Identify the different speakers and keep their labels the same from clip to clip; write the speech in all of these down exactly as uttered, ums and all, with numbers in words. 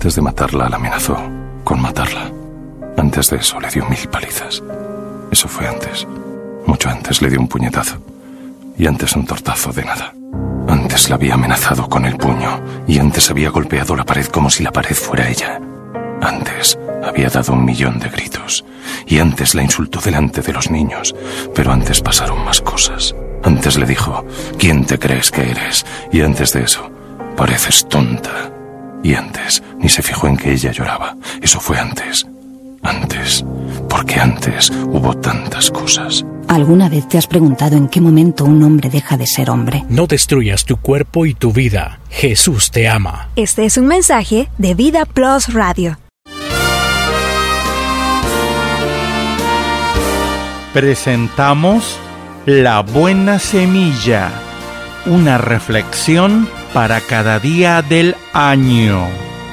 Speaker 1: Antes de matarla, la amenazó con matarla. Antes de eso, le dio mil palizas. Eso fue antes. Mucho antes le dio un puñetazo. Y antes un tortazo de nada. Antes la había amenazado con el puño. Y antes había golpeado la pared como si la pared fuera ella. Antes había dado un millón de gritos. Y antes la insultó delante de los niños. Pero antes pasaron más cosas. Antes le dijo: ¿quién te crees que eres? Y antes de eso: pareces tonta. Y antes ni se fijó en que ella lloraba. Eso fue antes. Antes. Porque antes hubo tantas cosas.
Speaker 2: ¿Alguna vez te has preguntado en qué momento un hombre deja de ser hombre?
Speaker 3: No destruyas tu cuerpo y tu vida. Jesús te ama.
Speaker 4: Este es un mensaje de Vida Plus Radio.
Speaker 5: Presentamos La Buena Semilla, una reflexión para cada día del año.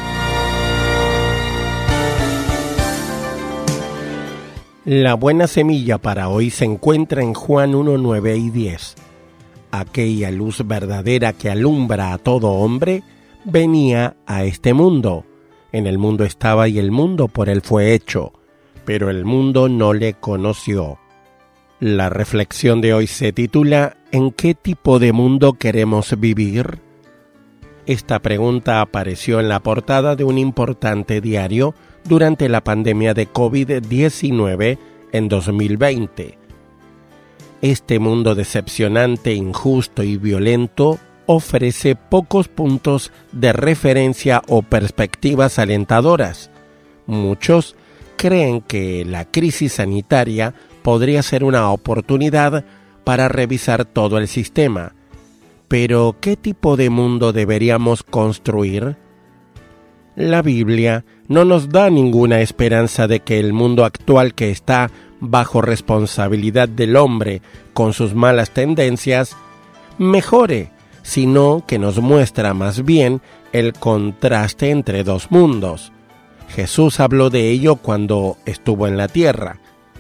Speaker 5: La buena semilla para hoy se encuentra en Juan uno, nueve y diez. Aquella luz verdadera que alumbra a todo hombre venía a este mundo. En el mundo estaba y el mundo por él fue hecho, pero el mundo no le conoció. La reflexión de hoy se titula ¿En qué tipo de mundo queremos vivir? Esta pregunta apareció en la portada de un importante diario durante la pandemia de covid diecinueve en dos mil veinte. Este mundo decepcionante, injusto y violento ofrece pocos puntos de referencia o perspectivas alentadoras. Muchos creen que la crisis sanitaria podría ser una oportunidad para revisar todo el sistema. Pero, ¿qué tipo de mundo deberíamos construir? La Biblia no nos da ninguna esperanza de que el mundo actual, que está bajo responsabilidad del hombre con sus malas tendencias, mejore, sino que nos muestra más bien el contraste entre dos mundos. Jesús habló de ello cuando estuvo en la tierra.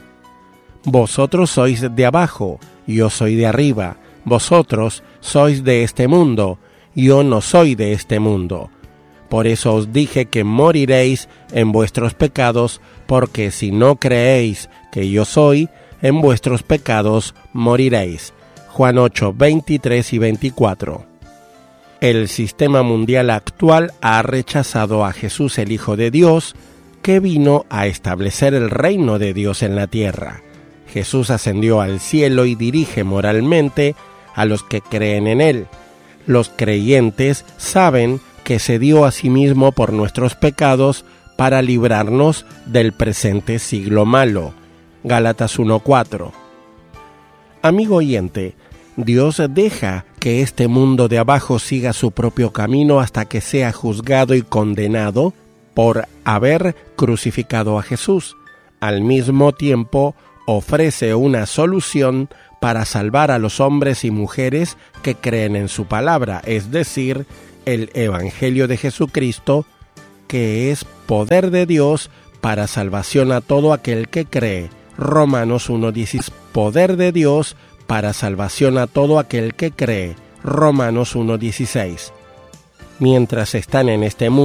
Speaker 5: Vosotros sois de abajo, yo soy de arriba. Vosotros sois de este mundo, yo no soy de este mundo. Por eso os dije que moriréis en vuestros pecados, porque si no creéis que yo soy, en vuestros pecados moriréis. Juan ocho, veintitrés y veinticuatro. El sistema mundial actual ha rechazado a Jesús, el Hijo de Dios, que vino a establecer el reino de Dios en la tierra. Jesús ascendió al cielo y dirige moralmente a los que creen en él. Los creyentes saben que se dio a sí mismo por nuestros pecados para librarnos del presente siglo malo. Gálatas uno, cuatro. Amigo oyente, Dios deja que este mundo de abajo siga su propio camino hasta que sea juzgado y condenado por haber crucificado a Jesús. Al mismo tiempo, ofrece una solución para salvar a los hombres y mujeres que creen en su palabra, es decir, el Evangelio de Jesucristo, que es poder de Dios para salvación a todo aquel que cree. Romanos uno, dieciséis. Poder de Dios para salvación a todo aquel que cree. Romanos uno, dieciséis. Mientras están en este mundo,